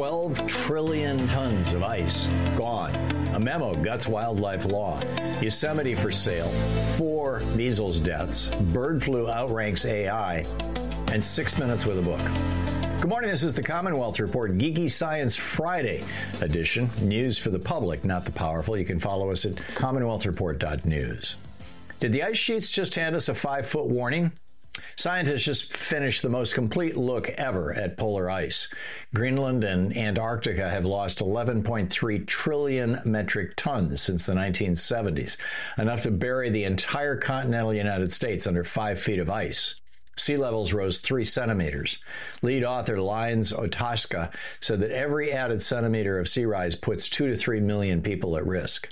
12 trillion tons of ice gone. A memo guts wildlife law. Yosemite for sale. 4 measles deaths. Bird flu outranks AI. And 6 minutes with a book. Good morning. This is the Commonwealth Report, Geeky Science Friday edition. News for the public, not the powerful. You can follow us at commonwealthreport.news. Did the ice sheets just hand us a 5-foot warning? Scientists just finished the most complete look ever at polar ice. Greenland and Antarctica have lost 11.3 trillion metric tons since the 1970s, enough to bury the entire continental United States under 5 feet of ice. Sea levels rose 3 centimeters. Lead author Lines Otaska said that every added centimeter of sea rise puts 2 to 3 million people at risk.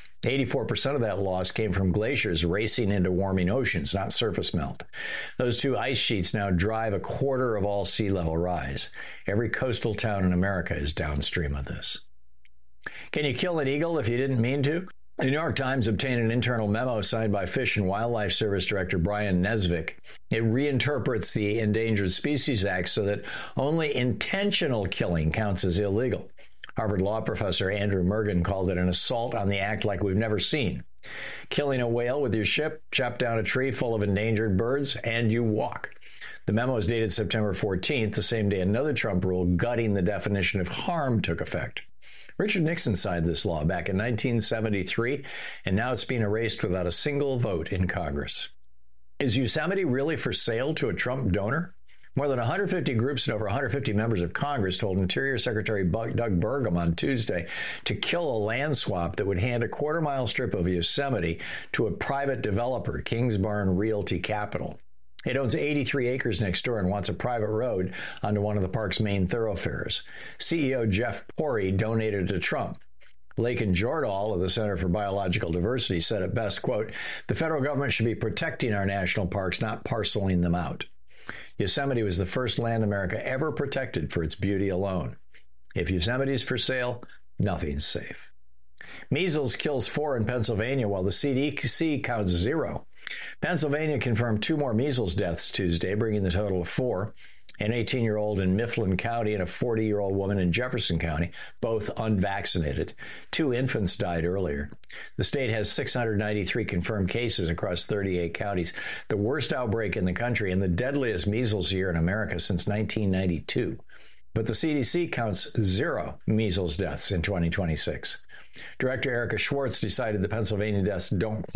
84% of that loss came from glaciers racing into warming oceans, not surface melt. Those 2 ice sheets now drive a quarter of all sea level rise. Every coastal town in America is downstream of this. Can you kill an eagle if you didn't mean to? The New York Times obtained an internal memo signed by Fish and Wildlife Service Director Brian Nesvik. It reinterprets the Endangered Species Act so that only intentional killing counts as illegal. Harvard Law professor Andrew Mergen called it an assault on the act like we've never seen. Killing a whale with your ship, chop down a tree full of endangered birds, and you walk. The memo is dated September 14th, the same day another Trump rule gutting the definition of harm took effect. Richard Nixon signed this law back in 1973, and now it's being erased without a single vote in Congress. Is Yosemite really for sale to a Trump donor? More than 150 groups and over 150 members of Congress told Interior Secretary Doug Burgum on Tuesday to kill a land swap that would hand a quarter-mile strip of Yosemite to a private developer, Kingsbarn Realty Capital. It owns 83 acres next door and wants a private road onto one of the park's main thoroughfares. CEO Jeff Pori donated to Trump. Lakin Jordahl of the Center for Biological Diversity said it best, quote, "The federal government should be protecting our national parks, not parceling them out." Yosemite was the first land America ever protected for its beauty alone. If Yosemite's for sale, nothing's safe. Measles kills 4 in Pennsylvania while the CDC counts 0. Pennsylvania confirmed 2 more measles deaths Tuesday, bringing the total to 4. An 18-year-old in Mifflin County and a 40-year-old woman in Jefferson County, both unvaccinated. 2 infants died earlier. The state has 693 confirmed cases across 38 counties, the worst outbreak in the country and the deadliest measles year in America since 1992. But the CDC counts 0 measles deaths in 2026. Director Erica Schwartz decided the Pennsylvania deaths don't